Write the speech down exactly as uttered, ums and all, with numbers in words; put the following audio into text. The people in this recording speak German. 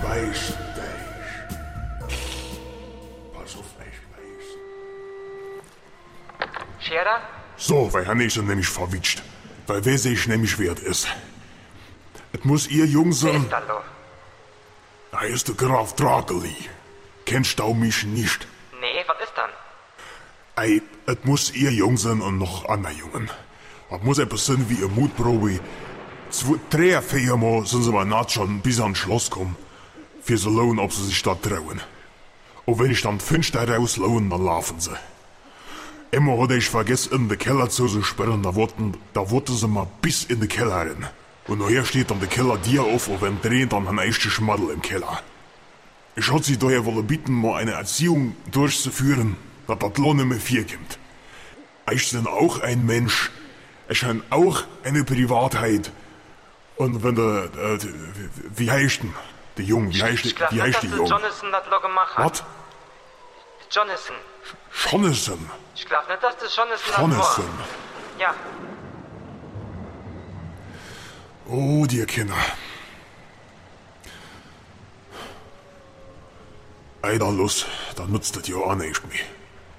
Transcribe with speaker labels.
Speaker 1: weiß dich. Pass auf, ich weiß.
Speaker 2: Scherer?
Speaker 1: So, weil Hanni ist nämlich verwitscht. Weil wer sich nämlich wert ist. Es muss ihr Jung
Speaker 2: Wer
Speaker 1: sein.
Speaker 2: ist dann lo?
Speaker 1: Da ist der Graf Drakeli. Kennst du mich nicht?
Speaker 2: Nee, was ist dann?
Speaker 1: Ei, es muss ihr Jung sein und noch andere Jungen. Es muss etwas sein wie eine Mutprobe. Zwei, drei, vier Mal sind sie mal naht schon bis ans Schloss kommen. Für sie lohnen, ob sie sich da trauen. Und wenn ich dann fünf da rauslohne, dann laufen sie. Immer hatte ich vergessen, in den Keller zu sperren, da wurden, da wurden sie mal bis in den Keller rein. Und nachher steht dann der Keller dir auf und wenn drehen dann ein echter Schmaddel im Keller. Ich hatte sie daher wollen bitten, mal eine Erziehung durchzuführen, dass das Lohn nicht mehr vier kommt. Ich bin auch ein Mensch. Ich habe auch eine Privatheit. Und wenn der, äh, wie heißt denn? Der Jung, wie heißt,
Speaker 2: Ich glaub
Speaker 1: wie
Speaker 2: nicht,
Speaker 1: heißt
Speaker 2: dass
Speaker 1: der
Speaker 2: der
Speaker 1: Jung?
Speaker 2: Jonathan das lo gemacht hat.
Speaker 1: Was?
Speaker 2: Jonathan.
Speaker 1: Jonathan.
Speaker 2: Ich glaub nicht, dass das Jonathan das
Speaker 1: Jonathan.
Speaker 2: war. Ja.
Speaker 1: Oh, die Kinder. Eider los, dann nutzt das ja auch nicht mehr.